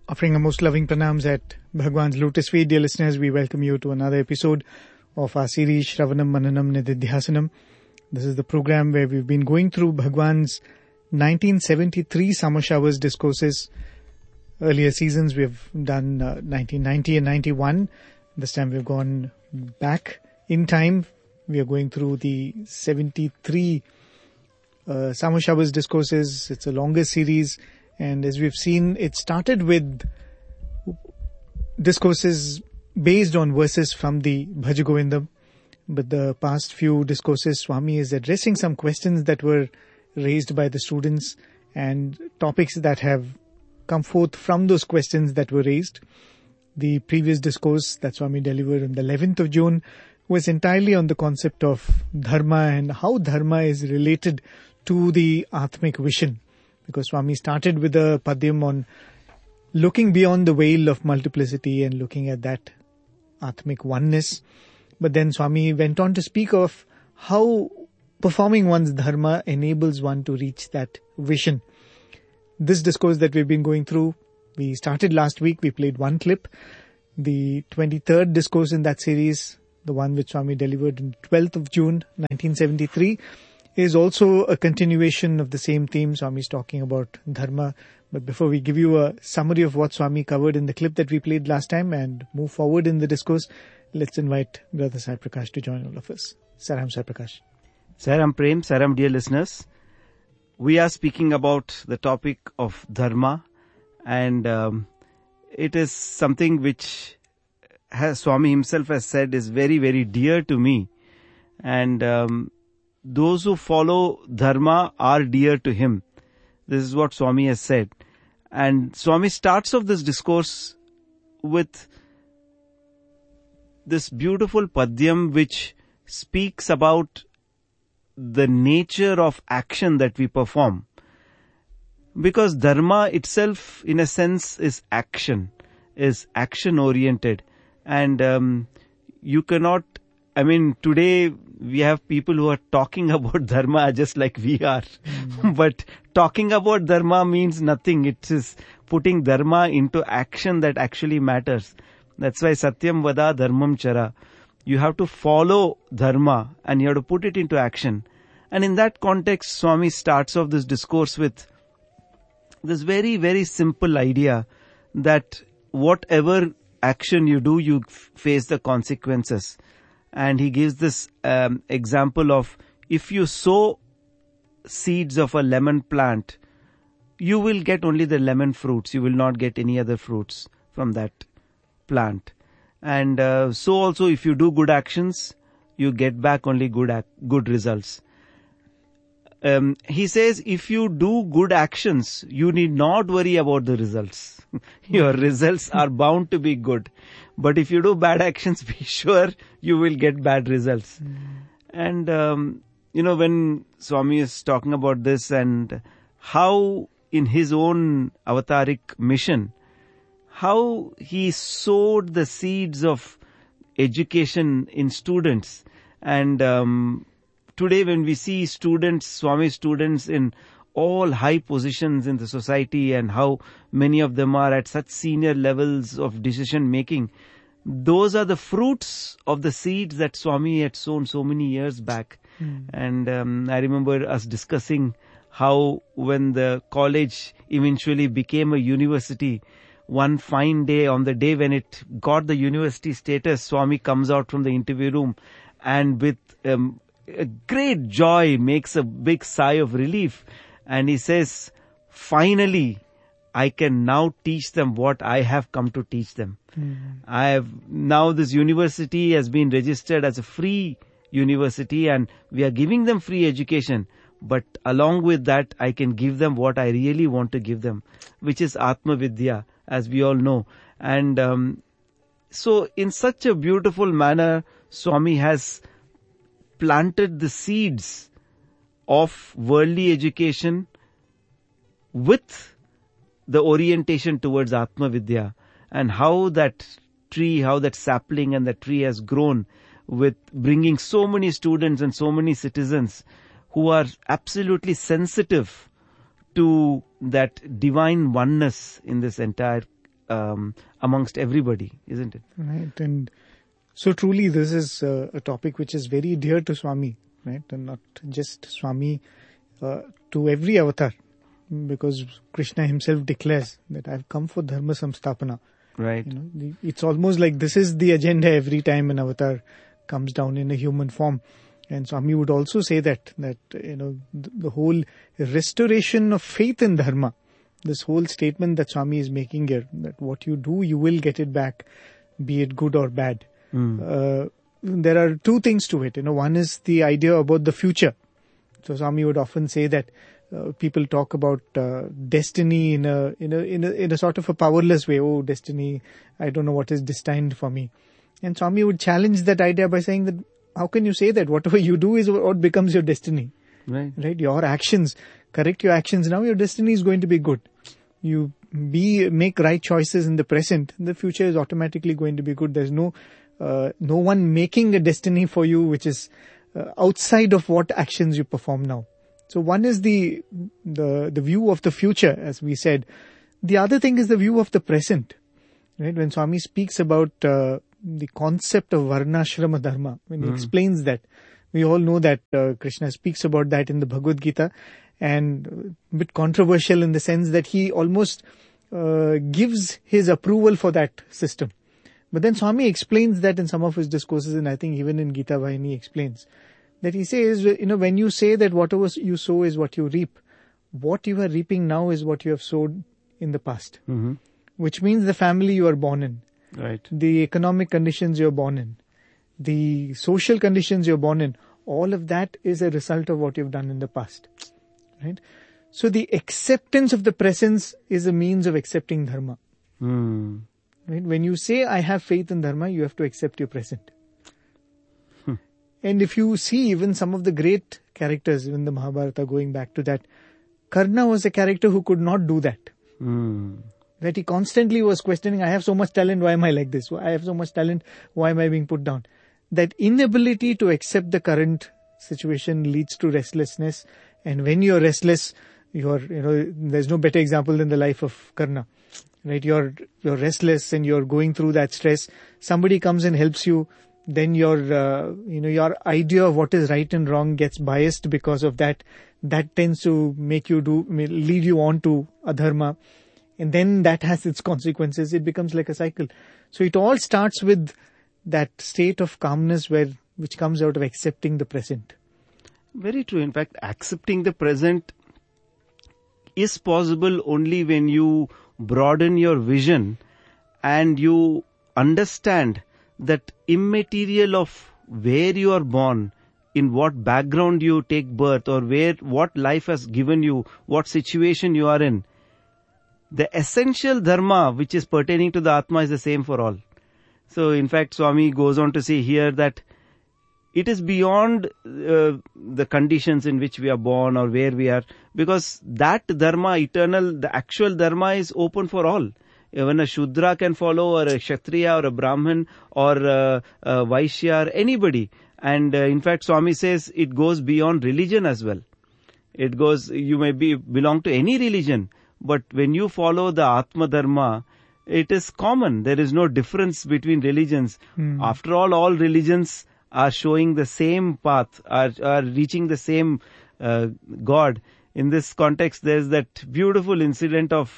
Offering our most loving pranams at Bhagwan's lotus feet, dear listeners, we welcome you to another episode of our series Shravanam Mananam Nididhyasanam. This is the program where we've been going through Bhagwan's 1973 summer showers discourses. Earlier seasons we've done 1990 and 91. This time we've gone back in time. We are going through the 73 summer showers discourses. It's a longer series. And as we've seen, it started with discourses based on verses from the Bhaja Govindam. But the past few discourses, Swami is addressing some questions that were raised by the students and topics that have come forth from those questions that were raised. The previous discourse that Swami delivered on the 11th of June was entirely on the concept of dharma and how dharma is related to the Atmic vision. Because Swami started with a padyam on looking beyond the veil of multiplicity and looking at that Atmic oneness. But then Swami went on to speak of how performing one's dharma enables one to reach that vision. This discourse that we've been going through, we started last week, we played one clip. The 23rd discourse in that series, the one which Swami delivered on 12th of June 1973, is also a continuation of the same theme. Swami is talking about dharma. But before we give you a summary of what Swami covered in the clip that we played last time and move forward in the discourse, let's invite Brother Sai Prakash to join all of us. Saram Sai Prakash. Saram Prem, Saram dear listeners. We are speaking about the topic of dharma, and it is something which Swami himself has said is very, very dear to me. And those who follow dharma are dear to him. This is what Swami has said. And Swami starts off this discourse with this beautiful padyam which speaks about the nature of action that we perform. Because dharma itself, in a sense, is action oriented. And you cannot, today we have people who are talking about dharma just like we are. But talking about dharma means nothing. It is putting dharma into action that actually matters. That's why Satyam Vada Dharmam Chara. You have to follow dharma and you have to put it into action. And in that context, Swami starts off this discourse with this very, very simple idea that whatever action you do, you face the consequences. And he gives this example of if you sow seeds of a lemon plant, you will get only the lemon fruits. You will not get any other fruits from that plant. And so also if you do good actions, you get back only good results. He says if you do good actions, you need not worry about the results. Your results are bound to be good. But if you do bad actions, be sure you will get bad results. And, when Swami is talking about this and how in his own avataric mission, how he sowed the seeds of education in students. And today when we see students, Swami students in all high positions in the society and how many of them are at such senior levels of decision making, those are the fruits of the seeds that Swami had sown so many years back. And I remember us discussing how when the college eventually became a university, one fine day, on the day when it got the university status, Swami comes out from the interview room and with a great joy makes a big sigh of relief. And he says, finally, I can now teach them what I have come to teach them. Now this university has been registered as a free university and we are giving them free education. But along with that, I can give them what I really want to give them, which is Atma Vidya, as we all know. And so in such a beautiful manner, Swami has planted the seeds of worldly education with the orientation towards Atma Vidya, and how that tree, how that sapling and that tree has grown with bringing so many students and so many citizens who are absolutely sensitive to that divine oneness in this entire amongst everybody, isn't it? Right. And so truly this is a topic which is very dear to Swami, right? And not just Swami, to every avatar, because Krishna himself declares that I've come for Dharma Samstapana. Right. It's almost like this is the agenda every time an avatar comes down in a human form. And Swami would also say that the whole restoration of faith in Dharma, this whole statement that Swami is making here, that what you do, you will get it back, be it good or bad. There are two things to it. One is the idea about the future. So Swami would often say that people talk about destiny in a sort of a powerless way. Oh, destiny, I don't know what is destined for me. And Swami would challenge that idea by saying that, how can you say that? Whatever you do is what becomes your destiny. Right? Your actions, correct your actions now, your destiny is going to be good. You make right choices in the present, the future is automatically going to be good. There's no one making a destiny for you which is outside of what actions you perform now. So one is the view of the future, as we said. The other thing is the view of the present. Right? When Swami speaks about the concept of Varnashrama Dharma, when he explains that, we all know that Krishna speaks about that in the Bhagavad Gita, and a bit controversial in the sense that he almost gives his approval for that system. But then Swami explains that in some of his discourses, and I think even in Gita Vahini explains that he says, when you say that whatever you sow is what you reap, what you are reaping now is what you have sowed in the past. Which means the family you are born in, right? The economic conditions you are born in, the social conditions you are born in, all of that is a result of what you've done in the past, right? So the acceptance of the presence is a means of accepting Dharma. Right? When you say, I have faith in Dharma, you have to accept your present. And if you see even some of the great characters in the Mahabharata, going back to that, Karna was a character who could not do that. That he constantly was questioning, I have so much talent, why am I like this? I have so much talent, why am I being put down? That inability to accept the current situation leads to restlessness. And when you're restless, there's no better example than the life of Karna. Right? You're restless and you're going through that stress. Somebody comes and helps you. Then your idea of what is right and wrong gets biased because of that. That tends to lead you on to adharma. And then that has its consequences. It becomes like a cycle. So it all starts with that state of calmness which comes out of accepting the present. Very true. In fact, accepting the present is possible only when you broaden your vision and you understand that immaterial of where you are born, in what background you take birth, or what life has given you, what situation you are in. The essential dharma which is pertaining to the Atma is the same for all. So in fact, Swami goes on to say here that it is beyond the conditions in which we are born or where we are, because that dharma, eternal, the actual dharma is open for all. Even a Shudra can follow, or a Kshatriya, or a Brahmin, or a Vaishya, or anybody. And in fact, Swami says it goes beyond religion as well. It goes, you may belong to any religion, but when you follow the Atma Dharma, it is common. There is no difference between religions. After all religions are showing the same path, are reaching the same God. In this context, there is that beautiful incident of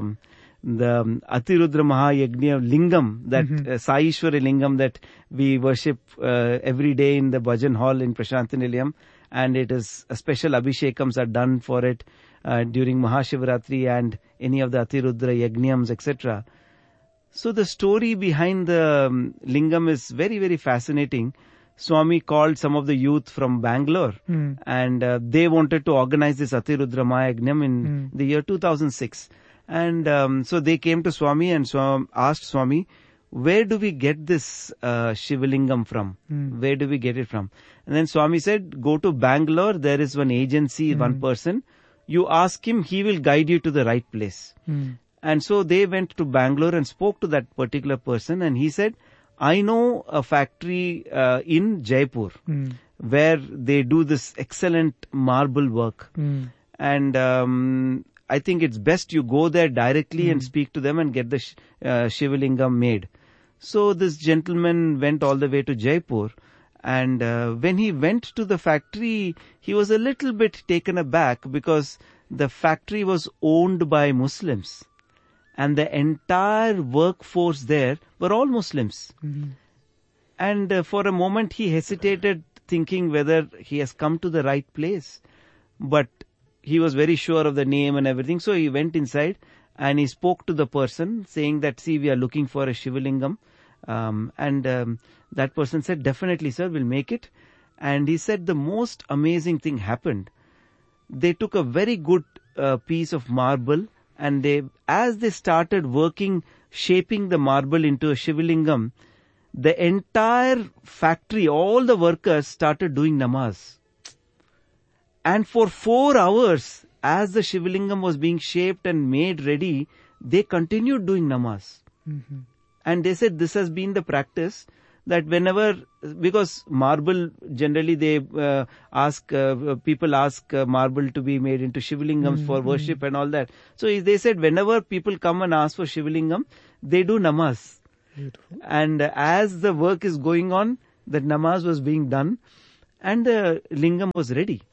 the Atirudra Mahayagnya Lingam, that Saishwara Lingam that we worship every day in the Bhajan Hall in Prashanti Nilayam, and it is a special abhishekams are done for it during Mahashivaratri and any of the Atirudra Yagnyams, etc. So the story behind the Lingam is very, very fascinating. Swami called some of the youth from Bangalore and they wanted to organize this Atirudra Mahayagnyam in the year 2006. And so they came to Swami and asked Swami, where do we get this Shivalingam from? Where do we get it from? And then Swami said, go to Bangalore, there is one agency, one person. You ask him, he will guide you to the right place. And so they went to Bangalore and spoke to that particular person, and he said, I know a factory in Jaipur where they do this excellent marble work. And I think it's best you go there directly and speak to them and get the Shivalingam made. So this gentleman went all the way to Jaipur, and when he went to the factory, he was a little bit taken aback because the factory was owned by Muslims, and the entire workforce there were all Muslims. And for a moment he hesitated, thinking whether he has come to the right place. But he was very sure of the name and everything. So he went inside and he spoke to the person saying that, see, we are looking for a Shivalingam. That person said, definitely, sir, we'll make it. And he said the most amazing thing happened. They took a very good piece of marble, and as they started working, shaping the marble into a Shivalingam, the entire factory, all the workers started doing namaz. And for 4 hours, as the Shivalingam was being shaped and made ready, they continued doing namaz. And they said this has been the practice, that whenever, because marble, generally they people ask marble to be made into Shivalingams for worship and all that. So they said whenever people come and ask for Shivalingam, they do namaz. Beautiful. And as the work is going on, the namaz was being done and the lingam was ready.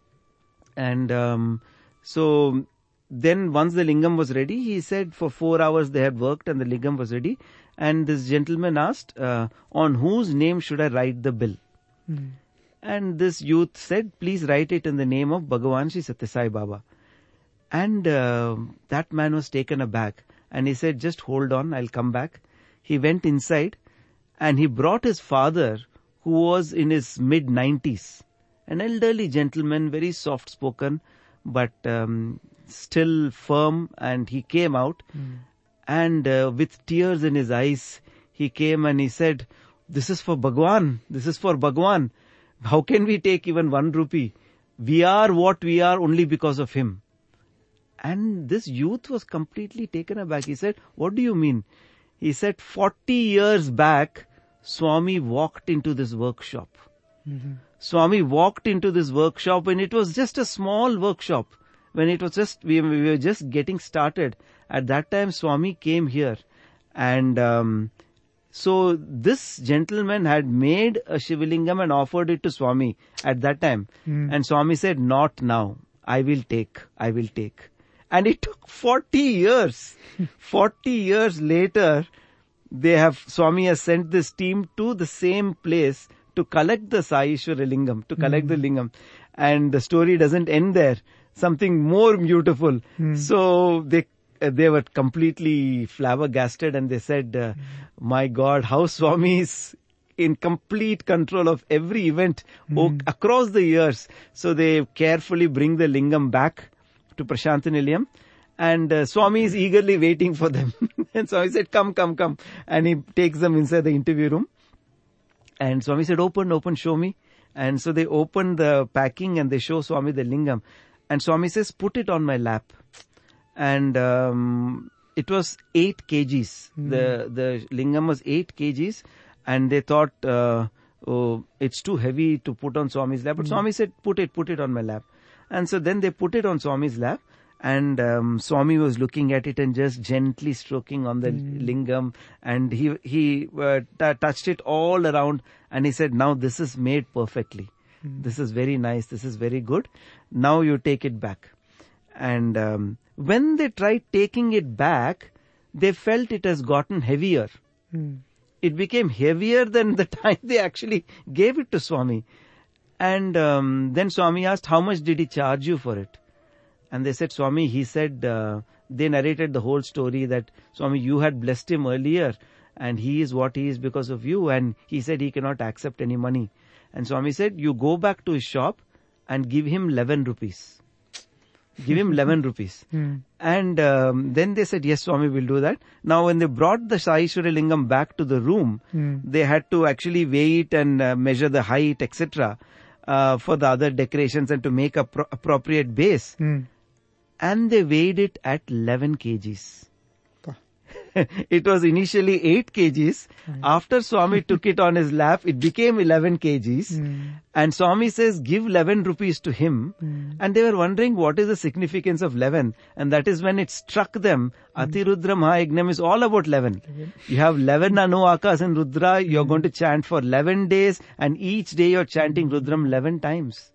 And so then once the lingam was ready, he said for 4 hours they had worked and the lingam was ready. And this gentleman asked, on whose name should I write the bill? And this youth said, please write it in the name of Bhagavan Shri Satya Sai Baba. And that man was taken aback. And he said, just hold on, I'll come back. He went inside and he brought his father, who was in his mid-90s. An elderly gentleman, very soft-spoken, but still firm. And he came out and with tears in his eyes, he came and he said, this is for Bhagwan. This is for Bhagwan. How can we take even 1 rupee? We are what we are only because of him. And this youth was completely taken aback. He said, what do you mean? He said, 40 years back, Swami walked into this workshop. Swami walked into this workshop and it was just a small workshop. When it was just, we were just getting started. At that time, Swami came here. And so this gentleman had made a Shivalingam and offered it to Swami at that time. And Swami said, not now. I will take. And it took 40 years. 40 years later, Swami has sent this team to the same place to collect the Sai Ishwara Lingam, to collect the Lingam. And the story doesn't end there. Something more beautiful. So they were completely flabbergasted and they said, my God, how Swami is in complete control of every event across the years. So they carefully bring the Lingam back to Prashanti Nilayam, and Swami is eagerly waiting for them. And Swami said, come. And he takes them inside the interview room. And Swami said, open, show me. And so they open the packing and they show Swami the Lingam. And Swami says, put it on my lap. And it was 8 kgs. The Lingam was 8 kgs. And they thought, it's too heavy to put on Swami's lap. But Swami said, put it on my lap. And so then they put it on Swami's lap, and Swami was looking at it and just gently stroking on the lingam, and he touched it all around, and he said, now this is made perfectly. This is very nice. This is very good. Now you take it back. And when they tried taking it back, they felt it has gotten heavier. It became heavier than the time they actually gave it to Swami. And then Swami asked, how much did he charge you for it? And they said, Swami, he said, they narrated the whole story that, Swami, you had blessed him earlier and he is what he is because of you. And he said he cannot accept any money. And Swami said, you go back to his shop and give him 11 rupees. Give him 11 rupees. And then they said, yes, Swami will do that. Now when they brought the Sai Ishwara Lingam back to the room, they had to actually weigh it and measure the height, etc. For the other decorations and to make a appropriate base. And they weighed it at 11 kgs. It was initially 8 kgs. After Swami took it on his lap, it became 11 kgs. And Swami says, give 11 rupees to him. And they were wondering what is the significance of 11. And that is when it struck them, Atirudra Mahayagnam is all about 11. You have 11 Anuvakas in Rudra, you're going to chant for 11 days, and each day you're chanting Rudram 11 times.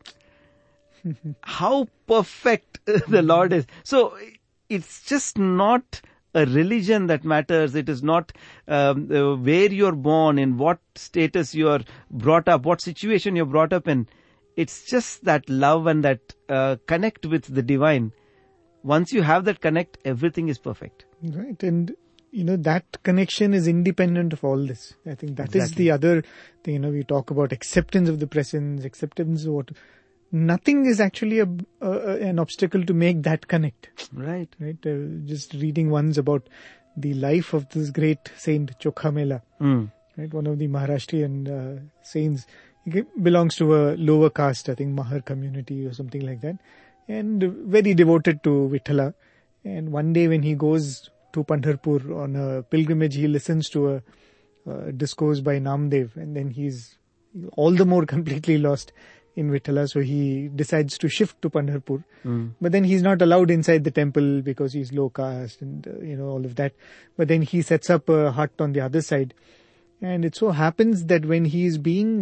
How perfect the Lord is. So, it's just not a religion that matters. It is not where you're born, in what status you're brought up, what situation you're brought up in. It's just that love and that connect with the divine. Once you have that connect, everything is perfect. Right. And, that connection is independent of all this. I think that is the other thing. We talk about acceptance of the presence, acceptance of what... Nothing is actually an obstacle to make that connect. Right. Just reading once about the life of this great saint Chokha Mela. Right. One of the Maharashtrian saints. He belongs to a lower caste, I think Mahar community or something like that. And very devoted to Vithala. And one day when he goes to Pandharpur on a pilgrimage, he listens to a discourse by Namdev. And then he's all the more completely lost in Vithala, so he decides to shift to Pandharpur. But then he's not allowed inside the temple because he's low caste and, all of that. But then he sets up a hut on the other side. And it so happens that when he's being,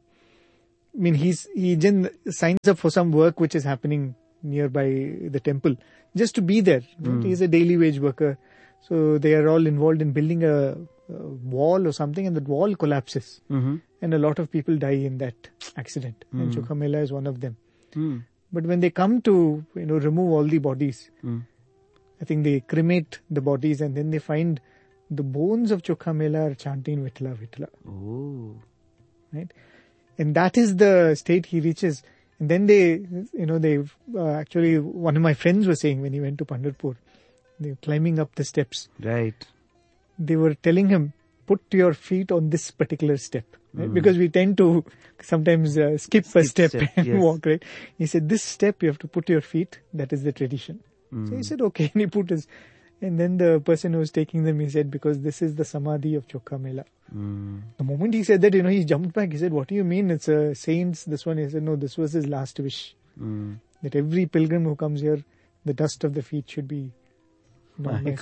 he signs up for some work which is happening nearby the temple, just to be there. Right? He's a daily wage worker. So they are all involved in building a wall or something, and that wall collapses. And a lot of people die in that accident. And Chokha Mela is one of them. But when they come to, remove all the bodies, I think they cremate the bodies and then they find the bones of Chokha Mela are chanting Vithala, Vithala. Oh. Right? And that is the state he reaches. And then they actually, one of my friends was saying when he went to Pandharpur, they were climbing up the steps. Right. They were telling him, put your feet on this particular step. Right? Because we tend to sometimes skip a step and walk, right? He said, this step you have to put your feet, that is the tradition. So he said, okay, and he put his... And then the person who was taking them, he said, because this is the Samadhi of Chokha Mela. The moment he said that, he jumped back. He said, what do you mean? It's a saint's, this one. He said, no, this was his last wish. That every pilgrim who comes here, the dust of the feet should be... Right?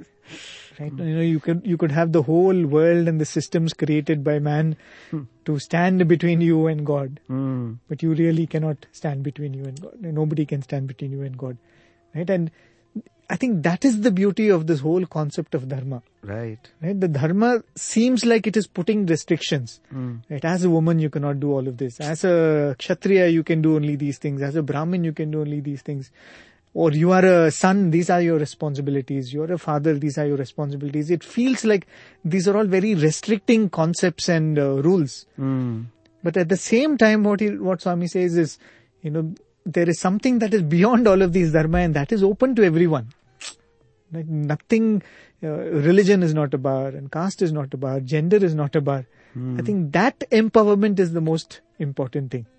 You could have the whole world and the systems created by man to stand between you and God. But you really cannot stand between you and God. Nobody can stand between you and God. Right? And I think that is the beauty of this whole concept of dharma. Right. The dharma seems like it is putting restrictions. Right? As a woman, you cannot do all of this. As a kshatriya, you can do only these things. As a brahmin, you can do only these things. Or you are a son, these are your responsibilities. You are a father, these are your responsibilities. It feels like these are all very restricting concepts and rules. But at the same time, what Swami says is, there is something that is beyond all of these dharma, and that is open to everyone. Like nothing, religion is not a bar, and caste is not a bar, gender is not a bar. I think that empowerment is the most important thing.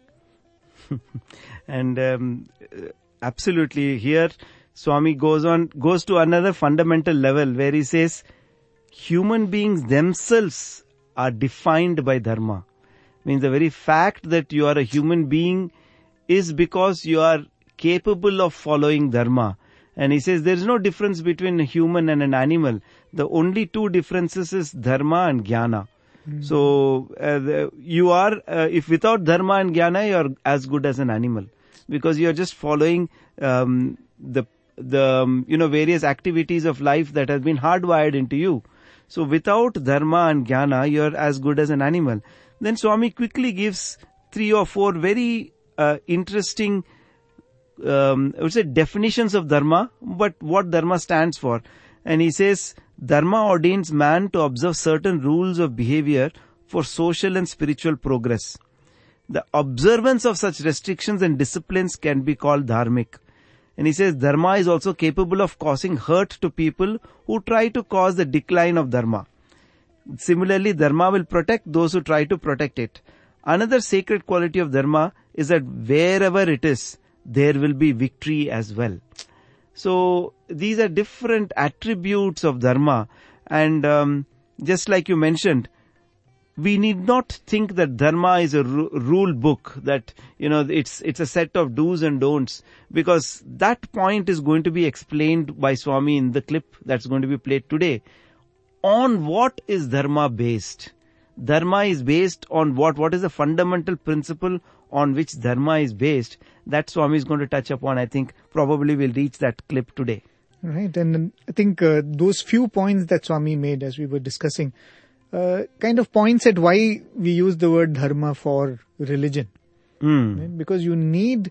And absolutely, here Swami goes to another fundamental level where he says human beings themselves are defined by dharma. Means the very fact that you are a human being is because you are capable of following dharma. And he says there is no difference between a human and an animal. The only two differences is dharma and jnana. So you are, if without dharma and jnana, you are as good as an animal, because you are just following the various activities of life that have been hardwired into you. So without dharma and jnana, you are as good as an animal. Then Swami quickly gives 3 or 4 very interesting, I would say, definitions of dharma, but what dharma stands for. And he says, dharma ordains man to observe certain rules of behavior for social and spiritual progress. The observance of such restrictions and disciplines can be called dharmic. And he says, dharma is also capable of causing hurt to people who try to cause the decline of dharma. Similarly, dharma will protect those who try to protect it. Another sacred quality of dharma is that wherever it is, there will be victory as well. So these are different attributes of dharma, And just like you mentioned, we need not think that dharma is a rule book, that, it's a set of do's and don'ts, because that point is going to be explained by Swami in the clip that's going to be played today. On what is dharma based? Dharma is based on what? What is the fundamental principle on which dharma is based? That Swami is going to touch upon. I think probably we'll reach that clip today. Right. And I think those few points that Swami made as we were discussing kind of points at why we use the word dharma for religion. Right? Because you need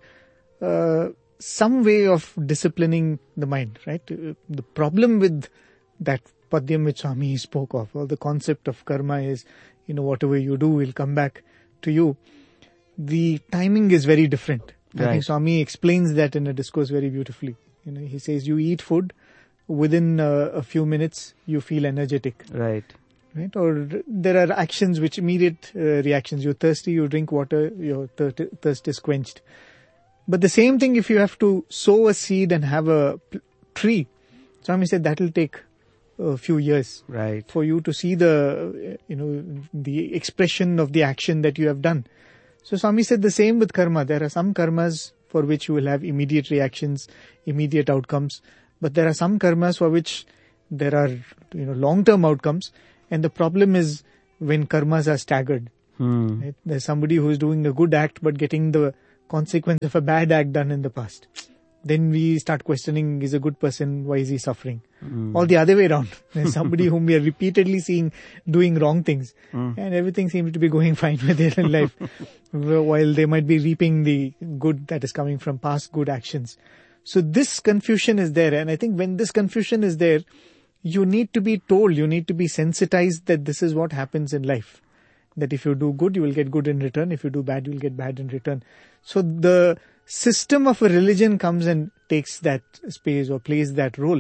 some way of disciplining the mind, right? The problem with that Padyam which Swami spoke of, or the concept of karma is, whatever you do will come back to you. The timing is very different. Right. I think Swami explains that in a discourse very beautifully. He says you eat food, within a few minutes you feel energetic. Right. Right? Or there are actions which immediate reactions. You're thirsty, you drink water, your thirst is quenched. But the same thing if you have to sow a seed and have a tree. Swami said that will take a few years. Right. For you to see the expression of the action that you have done. So Swami said the same with karma. There are some karmas for which you will have immediate reactions, immediate outcomes. But there are some karmas for which there are, long-term outcomes. And the problem is when karmas are staggered. Right? There's somebody who's doing a good act but getting the consequence of a bad act done in the past. Then we start questioning, is a good person, why is he suffering? All the other way around. There's somebody whom we are repeatedly seeing doing wrong things. And everything seems to be going fine with their life. While they might be reaping the good that is coming from past good actions. So this confusion is there. And I think when this confusion is there, you need to be told, you need to be sensitized that this is what happens in life. That if you do good, you will get good in return. If you do bad, you will get bad in return. So the system of a religion comes and takes that space or plays that role,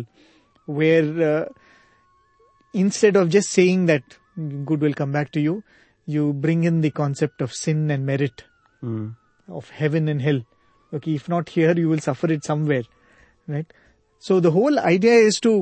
where instead of just saying that good will come back to you, you bring in the concept of sin and merit, of heaven and hell. Okay, if not here, you will suffer it somewhere, right? So the whole idea is to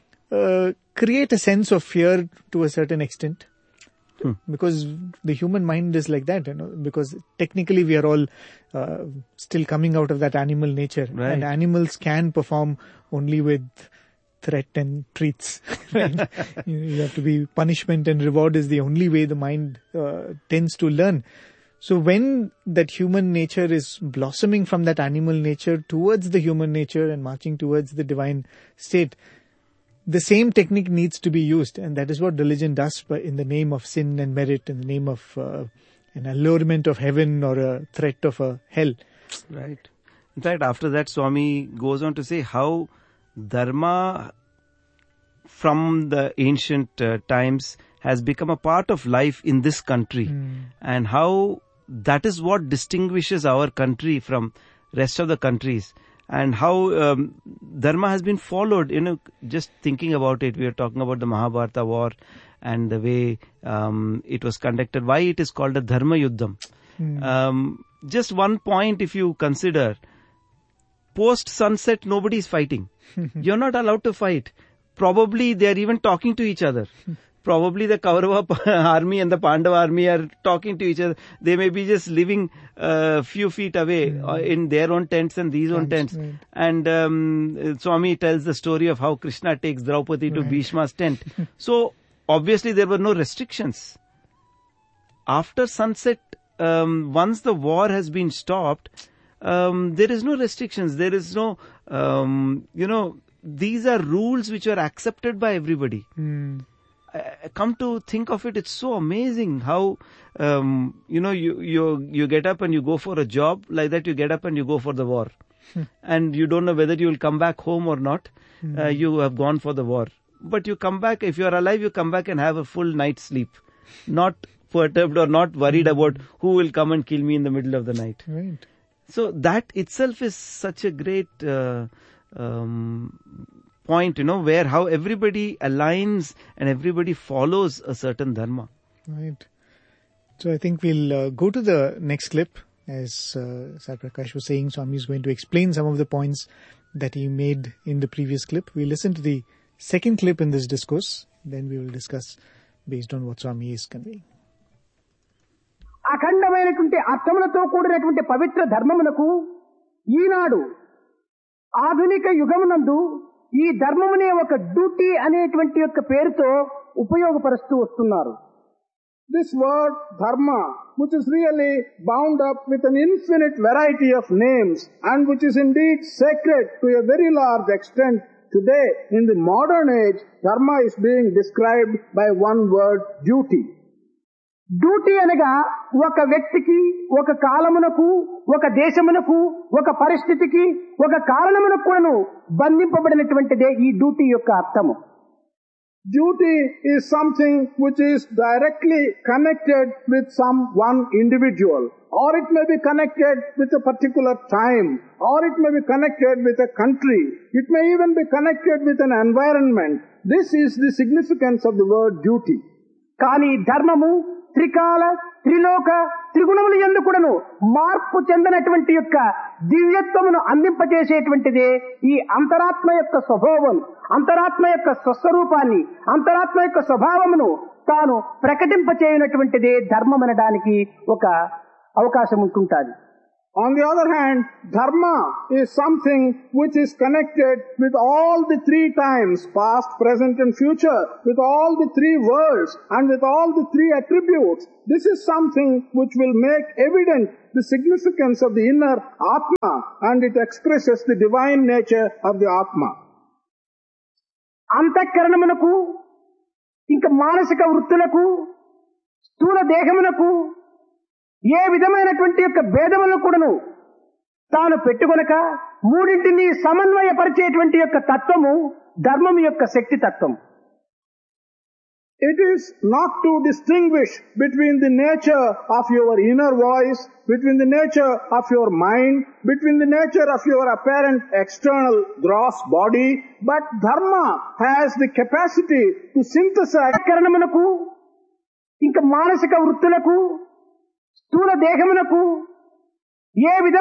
create a sense of fear to a certain extent. Because the human mind is like that, because technically we are all still coming out of that animal nature. Right. And animals can perform only with threat and treats. Right? You have to be punishment and reward is the only way the mind tends to learn. So when that human nature is blossoming from that animal nature towards the human nature and marching towards the divine state, the same technique needs to be used, and that is what religion does, but in the name of sin and merit, in the name of an allurement of heaven or a threat of a hell. Right. In fact, after that, Swami goes on to say how dharma from the ancient times has become a part of life in this country, and how that is what distinguishes our country from rest of the countries. And how dharma has been followed, just thinking about it, we are talking about the Mahabharata war and the way it was conducted, why it is called a dharma yuddham. Just one point if you consider, post sunset nobody is fighting. You're not allowed to fight. Probably they are even talking to each other. Probably the Kaurava army and the Pandava army are talking to each other. They may be just living a few feet away in their own tents and these own tents. Right. And Swami tells the story of how Krishna takes Draupadi to Bhishma's tent. So obviously there were no restrictions. After sunset, once the war has been stopped, there is no restrictions. There is no, these are rules which are accepted by everybody. Come to think of it, it's so amazing how, you get up and you go for a job, like that you get up and you go for the war. And you don't know whether you will come back home or not. You have gone for the war. But you come back, if you are alive, you come back and have a full night's sleep. Not perturbed or not worried about who will come and kill me in the middle of the night. Right. So that itself is such a great point, where how everybody aligns and everybody follows a certain dharma. Right. So I think we'll go to the next clip. As Sar Prakash was saying, Swami is going to explain some of the points that he made in the previous clip. We listen to the second clip in this discourse. then we will discuss based on what Swami is conveying. అఖండమైనటువంటి అర్థములతో కూడినటువంటి పవిత్ర ధర్మమునకు ఈనాడు ఆధునిక యుగమునందు ఈ ధర్మమునే ఒక duty అనేటువంటి యొక్క పేరుతో ఉపయోగపరుస్తూ వస్తున్నారు. This word dharma, which is really bound up with an infinite variety of names and which is indeed sacred to a very large extent, today in the modern age, dharma is being described by one word, duty. Duty అనగా ఒక వ్యక్తికి, ఒక కాలమునకు, ఒక దేశమునకు, ఒక పరిస్థితికి, ఒక కారణమునకు కూడాను బంధింపబడినటువంటిదే ఈ డ్యూటీ యొక్క అర్థము. Duty is something which is directly connected with one individual, or it may be connected with a particular time, or it may be connected with a country, it may even be connected with an environment. This is the significance of the word duty. కానీ ధర్మము త్రికాల, త్రిలోక, త్రిగుణములు యందు కూడాను మార్పు చెందినటువంటి యొక్క దివ్యత్వమును అందింపజేసేటువంటిదే ఈ అంతరాత్మ యొక్క స్వభావం, అంతరాత్మ యొక్క స్వస్వరూపాన్ని, అంతరాత్మ యొక్క స్వభావమును తాను ప్రకటింపచేయనటువంటిదే ధర్మం అనడానికి ఒక అవకాశం ఉంటుంటుంది. On the other hand, dharma is something which is connected with all the three times, past, present and future, with all the three worlds and with all the three attributes. This is something which will make evident the significance of the inner Atma, and it expresses the divine nature of the Atma. అంతఃకరణమునకు, ఇంకా మానసిక వృత్తులకు, స్థూల దేహమునకు ఏ విధమైనటువంటి యొక్క భేదములను కూడాను తాను పెట్టుకొనక మూడింటిని సమన్వయపరిచేటువంటి యొక్క తత్వము ధర్మం యొక్క శక్తి తత్వం. It is not to distinguish between the nature of your inner voice, between the nature of your mind, between the nature of your apparent external gross body, but dharma has the capacity to synthesize కరణమునకు, ఇంకా మానసిక వృత్తులకు, స్థూల దేహమునకు ఏ విధ